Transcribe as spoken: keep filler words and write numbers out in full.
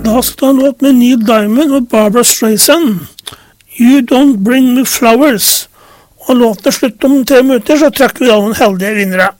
Da skal ta en låt med Neil Diamond og Barbra Streisand. You Don't Bring Me Flowers. Og låten er slutt om tre minutter, så trekker vi da noen heldige vinnere.